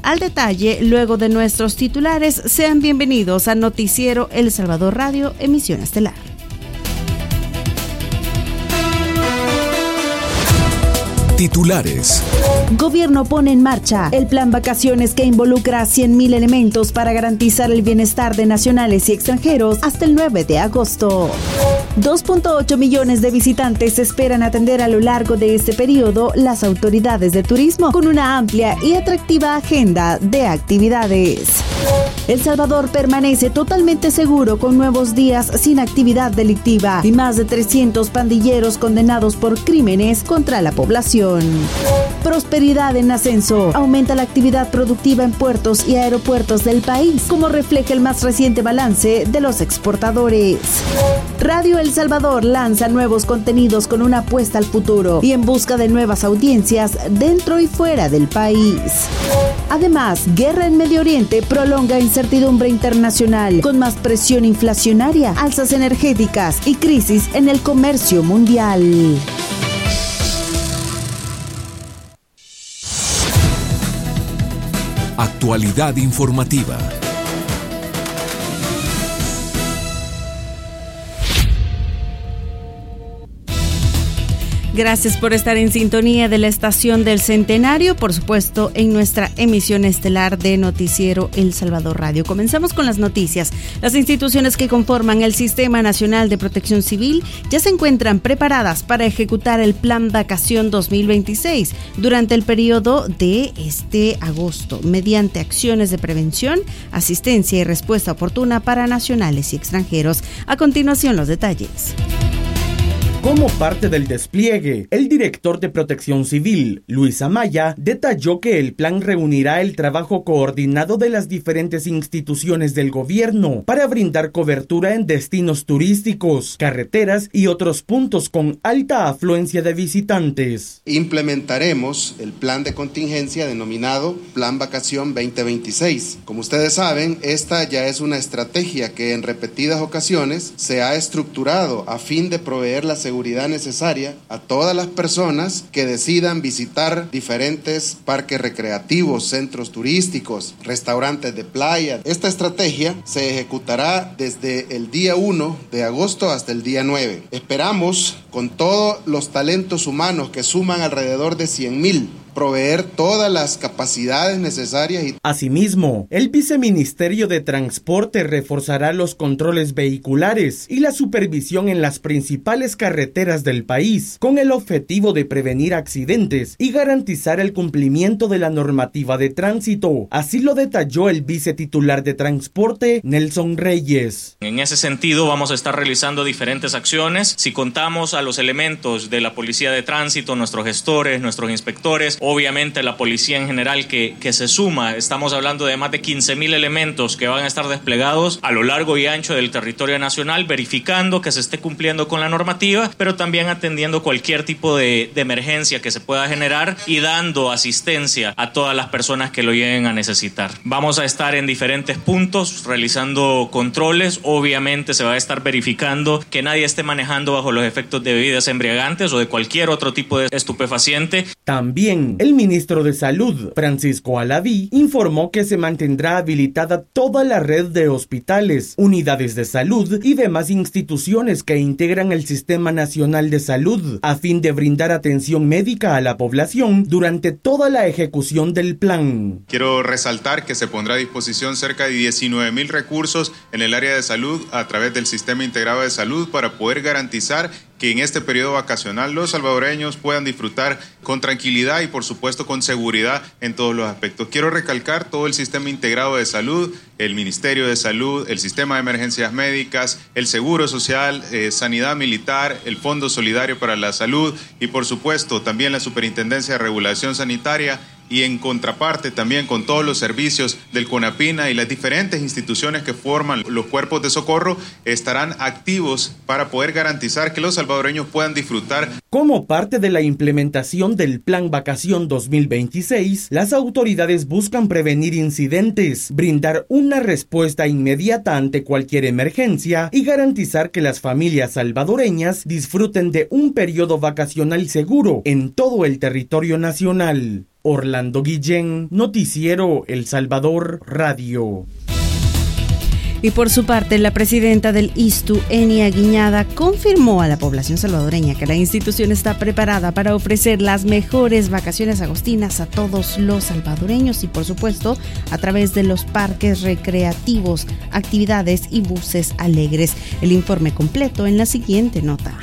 al detalle luego de nuestros titulares. Sean bienvenidos a Noticiero El Salvador Radio, emisión estelar. Titulares. Gobierno pone en marcha el plan vacaciones que involucra a 100.000 elementos para garantizar el bienestar de nacionales y extranjeros hasta el 9 de agosto. 2.8 millones de visitantes esperan atender a lo largo de este periodo las autoridades de turismo con una amplia y atractiva agenda de actividades. El Salvador permanece totalmente seguro con nuevos días sin actividad delictiva y más de 300 pandilleros condenados por crímenes contra la población. Prosperidad en ascenso. Aumenta la actividad productiva en puertos y aeropuertos del país, como refleja el más reciente balance de los exportadores. Radio El Salvador lanza nuevos contenidos con una apuesta al futuro y en busca de nuevas audiencias dentro y fuera del país. Además, guerra en Medio Oriente prolonga incertidumbre internacional, con más presión inflacionaria, alzas energéticas y crisis en el comercio mundial. Actualidad informativa. Gracias por estar en sintonía de la estación del Centenario, por supuesto, en nuestra emisión estelar de Noticiero El Salvador Radio. Comenzamos con las noticias. Las instituciones que conforman el Sistema Nacional de Protección Civil ya se encuentran preparadas para ejecutar el Plan Vacación 2026 durante el periodo de este agosto, mediante acciones de prevención, asistencia y respuesta oportuna para nacionales y extranjeros. A continuación, los detalles. Como parte del despliegue, el director de Protección Civil, Luis Amaya, detalló que el plan reunirá el trabajo coordinado de las diferentes instituciones del gobierno para brindar cobertura en destinos turísticos, carreteras y otros puntos con alta afluencia de visitantes. Implementaremos el plan de contingencia denominado Plan Vacación 2026. Como ustedes saben, esta ya es una estrategia que en repetidas ocasiones se ha estructurado a fin de proveer la seguridad necesaria a todas las personas que decidan visitar diferentes parques recreativos, centros turísticos, restaurantes de playa. Esta estrategia se ejecutará desde el día 1 de agosto hasta el día 9. Esperamos, con todos los talentos humanos que suman alrededor de 100.000, proveer todas las capacidades necesarias. Asimismo, el Viceministerio de Transporte reforzará los controles vehiculares y la supervisión en las principales carreteras del país, con el objetivo de prevenir accidentes y garantizar el cumplimiento de la normativa de tránsito. Así lo detalló el vicetitular de Transporte, Nelson Reyes. En ese sentido, vamos a estar realizando diferentes acciones. Si contamos a los elementos de la Policía de Tránsito, nuestros gestores, nuestros inspectores, obviamente la policía en general que se suma, estamos hablando de más de 15.000 elementos que van a estar desplegados a lo largo y ancho del territorio nacional, verificando que se esté cumpliendo con la normativa, pero también atendiendo cualquier tipo de emergencia que se pueda generar y dando asistencia a todas las personas que lo lleguen a necesitar. Vamos a estar en diferentes puntos realizando controles, obviamente se va a estar verificando que nadie esté manejando bajo los efectos de bebidas embriagantes o de cualquier otro tipo de estupefaciente. También el ministro de Salud, Francisco Alaví, informó que se mantendrá habilitada toda la red de hospitales, unidades de salud y demás instituciones que integran el Sistema Nacional de Salud, a fin de brindar atención médica a la población durante toda la ejecución del plan. Quiero resaltar que se pondrá a disposición cerca de 19.000 recursos en el área de salud a través del Sistema Integrado de Salud para poder garantizar que en este periodo vacacional los salvadoreños puedan disfrutar con tranquilidad y por supuesto con seguridad en todos los aspectos. Quiero recalcar todo el Sistema Integrado de Salud, el Ministerio de Salud, el Sistema de Emergencias Médicas, el Seguro Social, Sanidad Militar, el Fondo Solidario para la Salud y por supuesto también la Superintendencia de Regulación Sanitaria, y en contraparte también con todos los servicios del CONAPINA y las diferentes instituciones que forman los cuerpos de socorro estarán activos para poder garantizar que los salvadoreños puedan disfrutar. Como parte de la implementación del Plan Vacación 2026, las autoridades buscan prevenir incidentes, brindar una respuesta inmediata ante cualquier emergencia y garantizar que las familias salvadoreñas disfruten de un periodo vacacional seguro en todo el territorio nacional. Orlando Guillén, Noticiero El Salvador Radio. Y por su parte, la presidenta del ISTU, Enia Guiñada, confirmó a la población salvadoreña que la institución está preparada para ofrecer las mejores vacaciones agostinas a todos los salvadoreños y, por supuesto, a través de los parques recreativos, actividades y buses alegres. El informe completo en la siguiente nota.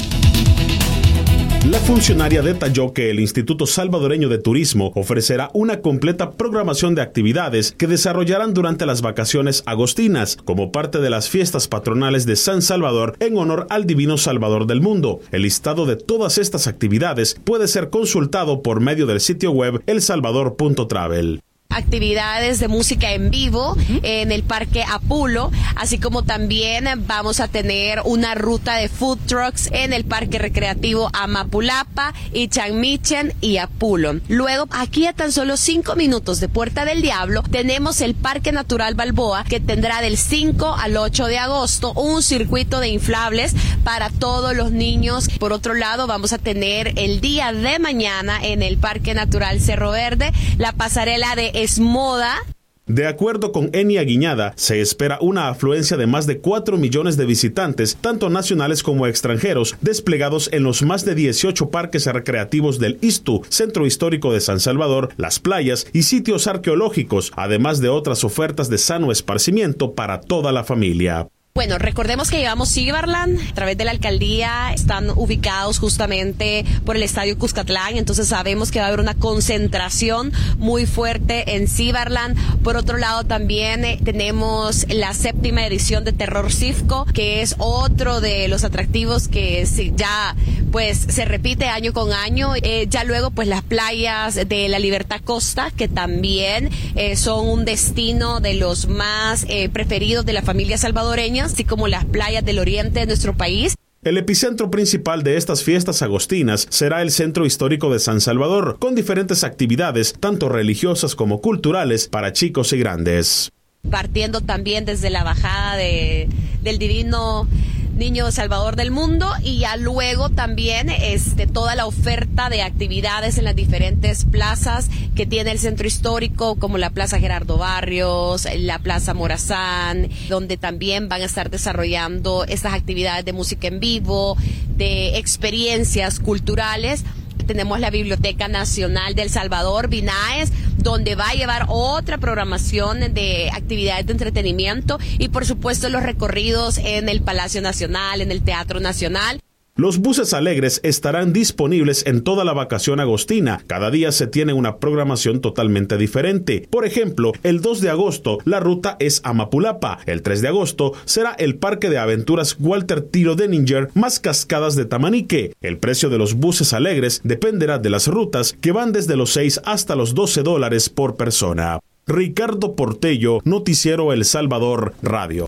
La funcionaria detalló que el Instituto Salvadoreño de Turismo ofrecerá una completa programación de actividades que desarrollarán durante las vacaciones agostinas, como parte de las fiestas patronales de San Salvador en honor al Divino Salvador del Mundo. El listado de todas estas actividades puede ser consultado por medio del sitio web elsalvador.travel. Actividades de música en vivo en el Parque Apulo, así como también vamos a tener una ruta de food trucks en el Parque Recreativo Amapulapa, Ichanmichen y Apulo. Luego, aquí a tan solo 5 minutos de Puerta del Diablo, tenemos el Parque Natural Balboa, que tendrá del 5 al 8 de agosto un circuito de inflables para todos los niños. Por otro lado, vamos a tener el día de mañana en el Parque Natural Cerro Verde la pasarela de Esmoda. De acuerdo con Enia Guiñada, se espera una afluencia de más de 4 millones de visitantes, tanto nacionales como extranjeros, desplegados en los más de 18 parques recreativos del ISTU, Centro Histórico de San Salvador, las playas y sitios arqueológicos, además de otras ofertas de sano esparcimiento para toda la familia. Bueno, recordemos que llevamos Cibarland, a través de la alcaldía, están ubicados justamente por el Estadio Cuscatlán, entonces sabemos que va a haber una concentración muy fuerte en Cibarland. Por otro lado, también tenemos la 7ª edición de Terror Cifco, que es otro de los atractivos que ya pues se repite año con año. Ya luego pues las playas de la Libertad Costa, que también son un destino de los más preferidos de la familia salvadoreña, así como las playas del oriente de nuestro país. El epicentro principal de estas fiestas agostinas será el Centro Histórico de San Salvador, con diferentes actividades, tanto religiosas como culturales, para chicos y grandes. Partiendo también desde la bajada del Divino Niño Salvador del Mundo, y ya luego también toda la oferta de actividades en las diferentes plazas que tiene el centro histórico, como la Plaza Gerardo Barrios, la Plaza Morazán, donde también van a estar desarrollando estas actividades de música en vivo, de experiencias culturales. Tenemos la Biblioteca Nacional de El Salvador, BINAES, donde va a llevar otra programación de actividades de entretenimiento y por supuesto los recorridos en el Palacio Nacional, en el Teatro Nacional. Los buses alegres estarán disponibles en toda la vacación agostina. Cada día se tiene una programación totalmente diferente. Por ejemplo, el 2 de agosto la ruta es Amapulapa. El 3 de agosto será el Parque de Aventuras Walter Tiro Denninger más Cascadas de Tamanique. El precio de los buses alegres dependerá de las rutas, que van desde los $6 hasta los $12 por persona. Ricardo Portello, Noticiero El Salvador Radio.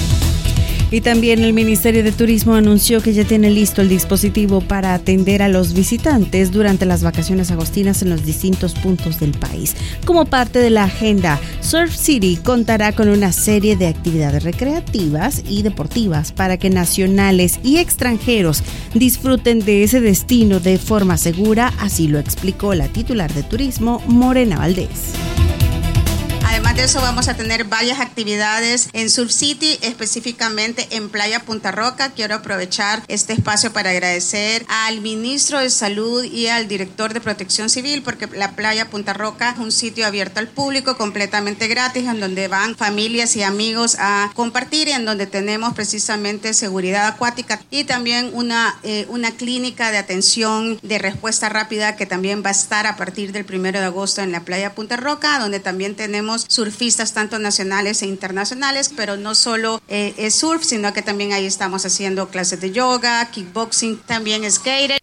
Y también el Ministerio de Turismo anunció que ya tiene listo el dispositivo para atender a los visitantes durante las vacaciones agostinas en los distintos puntos del país. Como parte de la agenda, Surf City contará con una serie de actividades recreativas y deportivas para que nacionales y extranjeros disfruten de ese destino de forma segura, así lo explicó la titular de Turismo, Morena Valdés. Además de eso, vamos a tener varias actividades en Surf City, específicamente en Playa Punta Roca. Quiero aprovechar este espacio para agradecer al ministro de Salud y al director de Protección Civil, porque la Playa Punta Roca es un sitio abierto al público, completamente gratis, en donde van familias y amigos a compartir, y en donde tenemos precisamente seguridad acuática y también una clínica de atención de respuesta rápida que también va a estar a partir del 1 de agosto en la Playa Punta Roca, donde también tenemos surfistas tanto nacionales e internacionales, pero no solo es surf, sino que también ahí estamos haciendo clases de yoga, kickboxing, también skater.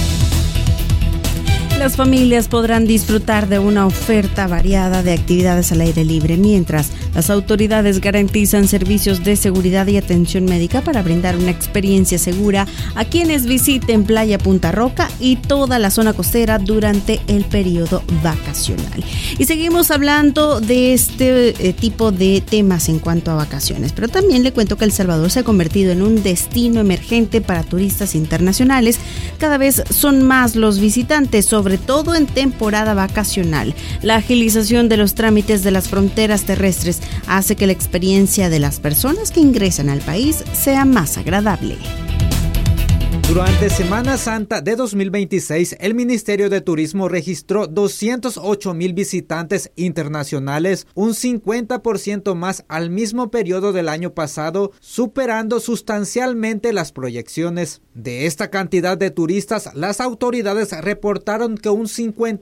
Las familias podrán disfrutar de una oferta variada de actividades al aire libre, mientras Las autoridades garantizan servicios de seguridad y atención médica para brindar una experiencia segura a quienes visiten Playa Punta Roca y toda la zona costera durante el periodo vacacional. Y seguimos hablando de este tipo de temas en cuanto a vacaciones, pero también le cuento que El Salvador se ha convertido en un destino emergente para turistas internacionales. Cada vez son más los visitantes, sobre todo en temporada vacacional. La agilización de los trámites de las fronteras terrestres hace que la experiencia de las personas que ingresan al país sea más agradable. Durante Semana Santa de 2026, el Ministerio de Turismo registró 208,000 visitantes internacionales, un 50% más al mismo periodo del año pasado, superando sustancialmente las proyecciones. De esta cantidad de turistas, las autoridades reportaron que un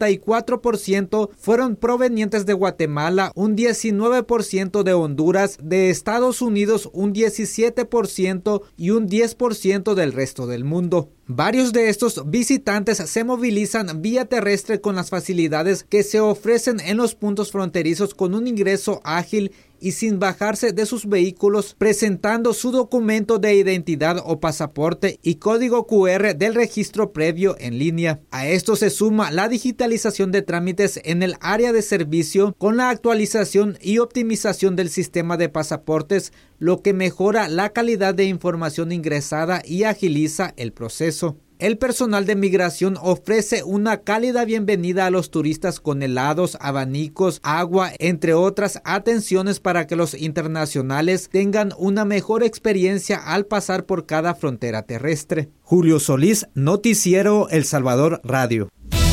54% fueron provenientes de Guatemala, un 19% de Honduras, de Estados Unidos un 17% y un 10% del resto del mundo. Varios de estos visitantes se movilizan vía terrestre con las facilidades que se ofrecen en los puntos fronterizos con un ingreso ágil y sin bajarse de sus vehículos, presentando su documento de identidad o pasaporte y código QR del registro previo en línea. A esto se suma la digitalización de trámites en el área de servicio con la actualización y optimización del sistema de pasaportes, lo que mejora la calidad de información ingresada y agiliza el proceso. El personal de migración ofrece una cálida bienvenida a los turistas con helados, abanicos, agua, entre otras atenciones para que los internacionales tengan una mejor experiencia al pasar por cada frontera terrestre. Julio Solís, Noticiero El Salvador Radio.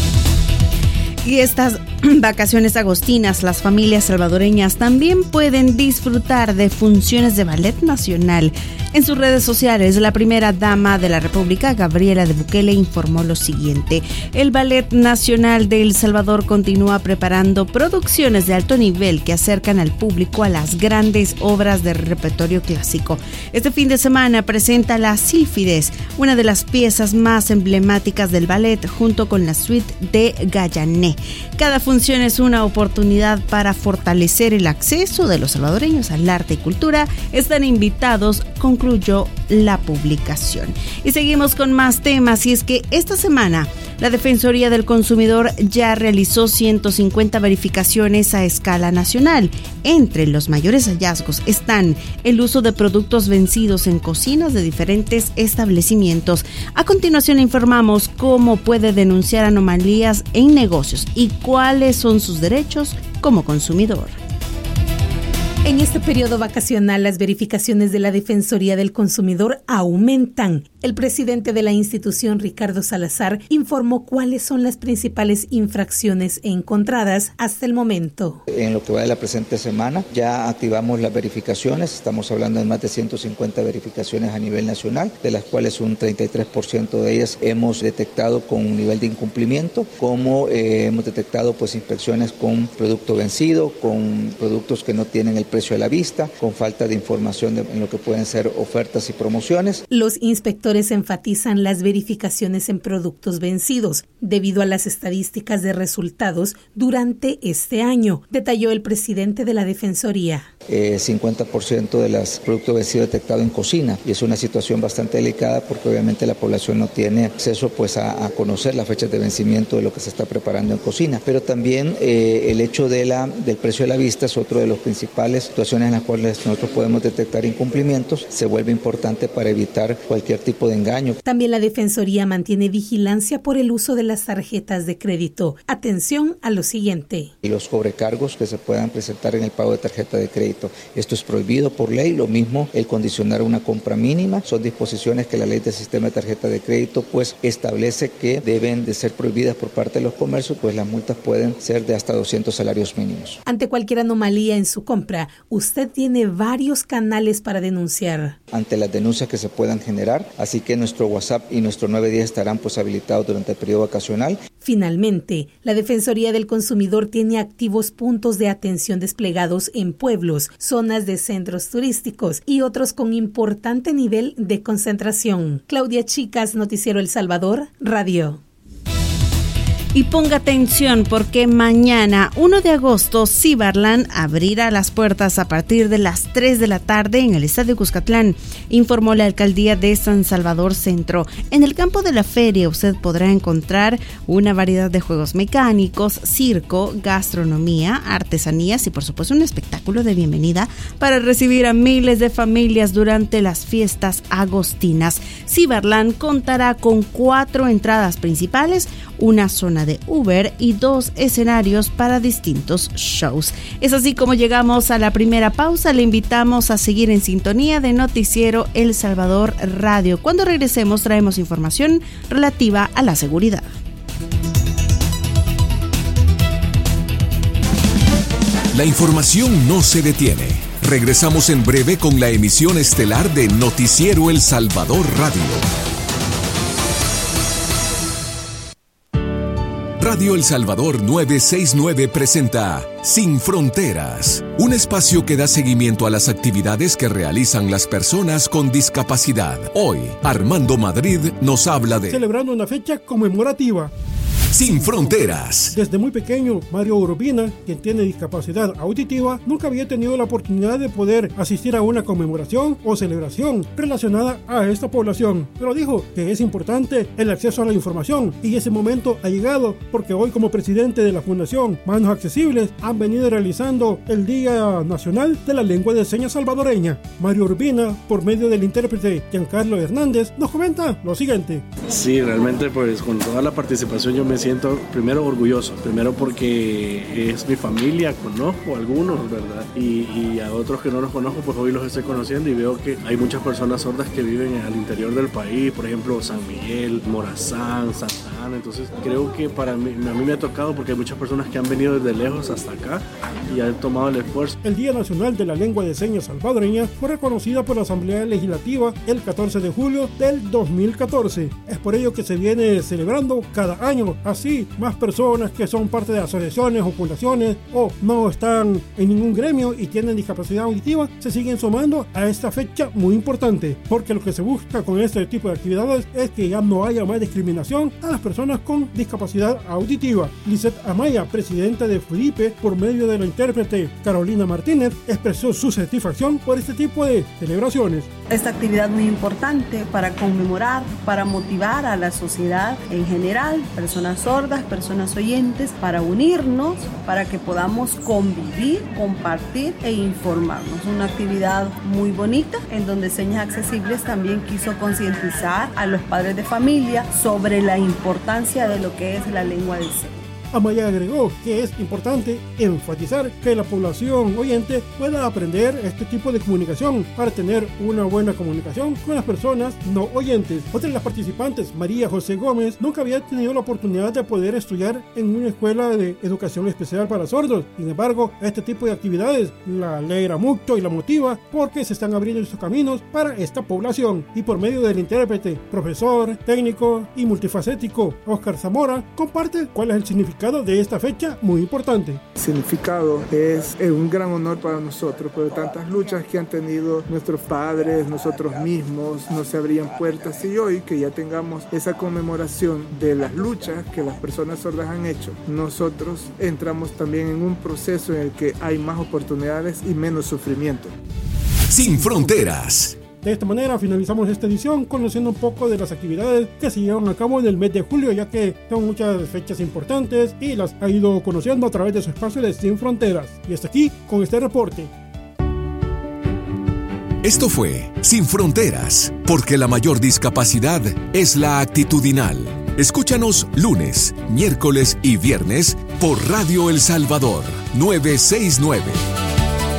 Y estas vacaciones agostinas, las familias salvadoreñas también pueden disfrutar de funciones de ballet nacional. En sus redes sociales, la primera dama de la República, Gabriela de Bukele, informó lo siguiente: el Ballet Nacional de El Salvador continúa preparando producciones de alto nivel que acercan al público a las grandes obras del repertorio clásico. Este fin de semana presenta la Sílfides, una de las piezas más emblemáticas del ballet, junto con la suite de Gallané. Cada función es una oportunidad para fortalecer el acceso de los salvadoreños al arte y cultura. Están invitados, concluyó la publicación. Y seguimos con más temas, y es que esta semana la Defensoría del Consumidor ya realizó 150 verificaciones a escala nacional. Entre los mayores hallazgos están el uso de productos vencidos en cocinas de diferentes establecimientos. A continuación informamos cómo puede denunciar anomalías en negocios y cuáles son sus derechos como consumidor. En este periodo vacacional, las verificaciones de la Defensoría del Consumidor aumentan. El presidente de la institución, Ricardo Salazar, informó cuáles son las principales infracciones encontradas hasta el momento. En lo que va de la presente semana, ya activamos las verificaciones. Estamos hablando de más de 150 verificaciones a nivel nacional, de las cuales un 33% de ellas hemos detectado con un nivel de incumplimiento, como hemos detectado inspecciones con producto vencido, con productos que no tienen el precio a la vista, con falta de información en lo que pueden ser ofertas y promociones. Los inspectores enfatizan las verificaciones en productos vencidos debido a las estadísticas de resultados durante este año, detalló el presidente de la Defensoría. 50% de los productos vencidos detectados en cocina, y es una situación bastante delicada porque obviamente la población no tiene acceso a conocer las fechas de vencimiento de lo que se está preparando en cocina, pero también el hecho del precio a la vista es otro de los principales situaciones en las cuales nosotros podemos detectar incumplimientos. Se vuelve importante para evitar cualquier tipo de engaño. También la Defensoría mantiene vigilancia por el uso de las tarjetas de crédito. Atención a lo siguiente: y los sobrecargos que se puedan presentar en el pago de tarjeta de crédito. Esto es prohibido por ley. Lo mismo el condicionar una compra mínima. Son disposiciones que la ley del sistema de tarjeta de crédito establece que deben de ser prohibidas por parte de los comercios, las multas pueden ser de hasta 200 salarios mínimos. Ante cualquier anomalía en su compra, usted tiene varios canales para denunciar. Ante las denuncias que se puedan generar, así que nuestro WhatsApp y nuestro 910 estarán habilitados durante el periodo vacacional. Finalmente, la Defensoría del Consumidor tiene activos puntos de atención desplegados en pueblos, zonas de centros turísticos y otros con importante nivel de concentración. Claudia Chicas, Noticiero El Salvador, Radio. Y ponga atención porque mañana, 1 de agosto, Cibarland abrirá las puertas a partir de las 3 de la tarde en el Estadio Cuscatlán, informó la Alcaldía de San Salvador Centro. En el campo de la feria usted podrá encontrar una variedad de juegos mecánicos, circo, gastronomía, artesanías y por supuesto un espectáculo de bienvenida para recibir a miles de familias durante las fiestas agostinas. Cibarland contará con 4 entradas principales, una zona de Uber y 2 escenarios para distintos shows. Es así como llegamos a la primera pausa. Le invitamos a seguir en sintonía de Noticiero El Salvador Radio. Cuando regresemos traemos información relativa a la seguridad. La información no se detiene. Regresamos en breve con la emisión estelar de Noticiero El Salvador Radio. Radio El Salvador 969 presenta Sin Fronteras, un espacio que da seguimiento a las actividades que realizan las personas con discapacidad. Hoy, Armando Madrid nos habla de... Celebrando una fecha conmemorativa. Sin Fronteras. Desde muy pequeño, Mario Urbina, quien tiene discapacidad auditiva, nunca había tenido la oportunidad de poder asistir a una conmemoración o celebración relacionada a esta población. Pero dijo que es importante el acceso a la información y ese momento ha llegado porque hoy como presidente de la Fundación Manos Accesibles han venido realizando el Día Nacional de la Lengua de Señas Salvadoreña. Mario Urbina, por medio del intérprete Giancarlo Hernández, nos comenta lo siguiente. Sí, realmente pues con toda la participación yo me siento primero orgulloso, primero porque es mi familia, conozco a algunos, ¿verdad? Y a otros que no los conozco, pues hoy los estoy conociendo y veo que hay muchas personas sordas que viven al interior del país, por ejemplo San Miguel, Morazán, Santa Ana. Entonces creo que a mí me ha tocado porque hay muchas personas que han venido desde lejos hasta acá y han tomado el esfuerzo. El Día Nacional de la Lengua de Señas Salvadoreña fue reconocida por la Asamblea Legislativa el 14 de julio del 2014. Es por ello que se viene celebrando cada año. Así, más personas que son parte de asociaciones o fundaciones o no están en ningún gremio y tienen discapacidad auditiva se siguen sumando a esta fecha muy importante, porque lo que se busca con este tipo de actividades es que ya no haya más discriminación a las personas con discapacidad auditiva. Lisette Amaya, presidenta de FUDIPE, por medio de la intérprete Carolina Martínez, expresó su satisfacción por este tipo de celebraciones. Esta actividad muy importante para conmemorar, para motivar a la sociedad en general, personas sordas, personas oyentes, para unirnos, para que podamos convivir, compartir e informarnos. Una actividad muy bonita en donde Señas Accesibles también quiso concientizar a los padres de familia sobre la importancia de lo que es la lengua de señas. Amaya agregó que es importante enfatizar que la población oyente pueda aprender este tipo de comunicación para tener una buena comunicación con las personas no oyentes. Otra de las participantes, María José Gómez, nunca había tenido la oportunidad de poder estudiar en una escuela de educación especial para sordos. Sin embargo, este tipo de actividades la alegra mucho y la motiva porque se están abriendo estos caminos para esta población. Y por medio del intérprete, profesor, técnico y multifacético Oscar Zamora, comparte cuál es el significado de esta fecha muy importante. El significado es un gran honor para nosotros, por tantas luchas que han tenido nuestros padres, nosotros mismos, no se abrían puertas, y hoy que ya tengamos esa conmemoración de las luchas que las personas sordas han hecho, nosotros entramos también en un proceso en el que hay más oportunidades y menos sufrimiento. Sin Fronteras. De esta manera finalizamos esta edición conociendo un poco de las actividades que se llevan a cabo en el mes de julio, ya que son muchas fechas importantes y las ha ido conociendo a través de su espacio de Sin Fronteras. Y hasta aquí con este reporte. Esto fue Sin Fronteras, porque la mayor discapacidad es la actitudinal. Escúchanos lunes, miércoles y viernes por Radio El Salvador 969.